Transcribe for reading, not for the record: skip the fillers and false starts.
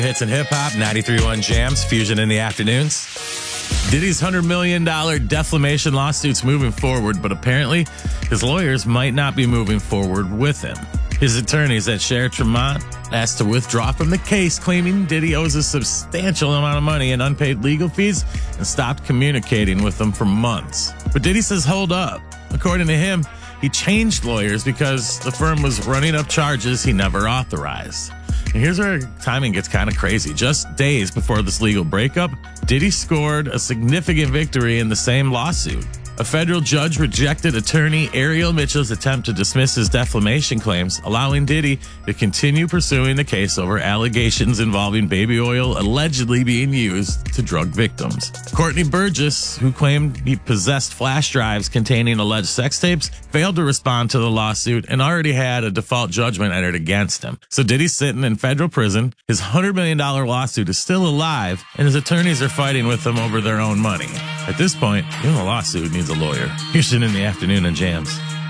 Hits and hip hop, 93.1 Jams, Fusion in the afternoons. Diddy's $100 million defamation lawsuit's moving forward, but apparently his lawyers might not be moving forward with him. His attorneys at Cher Tremont asked to withdraw from the case, claiming Diddy owes a substantial amount of money in unpaid legal fees and stopped communicating with them for months. But Diddy says, hold up. According to him, he changed lawyers because the firm was running up charges he never authorized. And here's where timing gets kind of crazy. Just days before this legal breakup, Diddy scored a significant victory in the same lawsuit. A federal judge rejected attorney Ariel Mitchell's attempt to dismiss his defamation claims, allowing Diddy to continue pursuing the case over allegations involving baby oil allegedly being used to drug victims. Courtney Burgess, who claimed he possessed flash drives containing alleged sex tapes, failed to respond to the lawsuit and already had a default judgment entered against him. So Diddy's sitting in federal prison. His $100 million lawsuit is still alive, and his attorneys are fighting with him over their own money. At this point, even the lawsuit needs a lawyer. Houston in the afternoon on Jams.